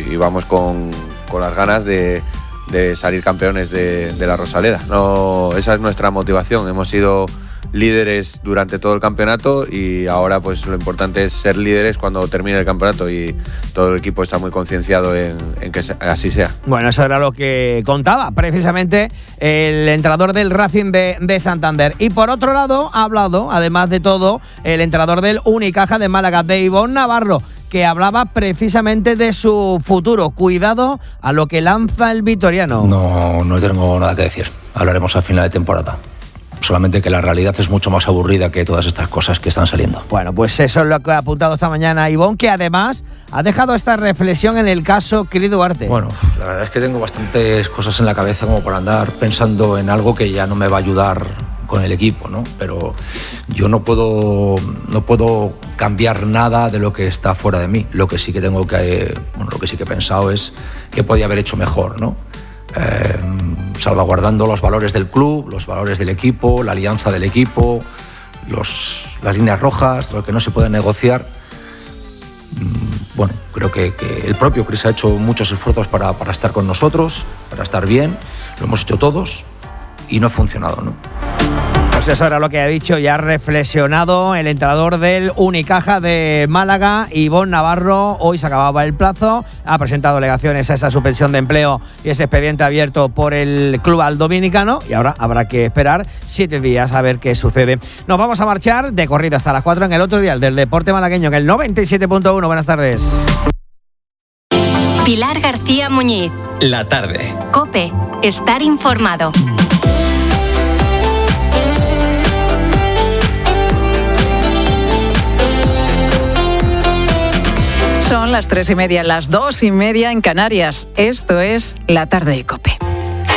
y vamos con las ganas de salir campeones de la Rosaleda. No, esa es nuestra motivación. Hemos sido líderes durante todo el campeonato y ahora pues lo importante es ser líderes cuando termine el campeonato, y todo el equipo está muy concienciado en que así sea. Bueno, eso era lo que contaba precisamente el entrenador del Racing de Santander. Y por otro lado ha hablado, además de todo, el entrenador del Unicaja de Málaga, de Ivonne Navarro, que hablaba precisamente de su futuro. Cuidado a lo que lanza el vitoriano. No tengo nada que decir. Hablaremos al final de temporada. Solamente que la realidad es mucho más aburrida que todas estas cosas que están saliendo. Bueno, pues eso es lo que ha apuntado esta mañana Ivonne, que además ha dejado esta reflexión en el caso Cris Duarte. Bueno, la verdad es que tengo bastantes cosas en la cabeza como para andar pensando en algo que ya no me va a ayudar con el equipo, ¿no? Pero yo no puedo cambiar nada de lo que está fuera de mí. Lo que sí que lo que sí que he pensado es que podía haber hecho mejor, ¿no? Salvaguardando los valores del club, los valores del equipo, la alianza del equipo, las líneas rojas, lo que no se puede negociar. Bueno, creo que el propio Cris ha hecho muchos esfuerzos para estar con nosotros, para estar bien, lo hemos hecho todos y no ha funcionado, ¿no? Pues eso era lo que ha dicho y ha reflexionado el entrenador del Unicaja de Málaga, Ivonne Navarro. Hoy se acababa el plazo, ha presentado alegaciones a esa suspensión de empleo y ese expediente abierto por el club al dominicano, y ahora habrá que esperar 7 días a ver qué sucede. Nos vamos a marchar de corrido hasta las 4 en el otro dial del deporte malagueño, en el 97.1. Buenas tardes. Pilar García Muñiz. La tarde. COPE. Estar informado. Son las 3:30, las 2:30 en Canarias. Esto es La Tarde de COPE.